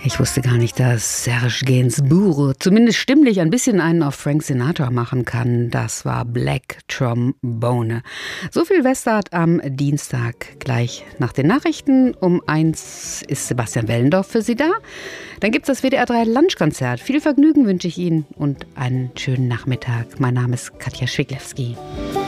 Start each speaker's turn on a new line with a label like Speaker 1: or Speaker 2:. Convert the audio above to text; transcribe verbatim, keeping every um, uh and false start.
Speaker 1: Ich wusste gar nicht, dass Serge Gainsbourg zumindest stimmlich ein bisschen einen auf Frank Sinatra machen kann. Das war Black Trombone. So viel Westart am Dienstag. Gleich nach den Nachrichten um eins ist Sebastian Wellendorf für Sie da. Dann gibt es das W D R drei Lunchkonzert. Viel Vergnügen wünsche ich Ihnen und einen schönen Nachmittag. Mein Name ist Katja Schwiglewski.